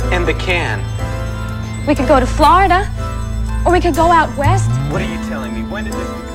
in the can. We could go to Florida, or we could go out west. What are you telling me? When did this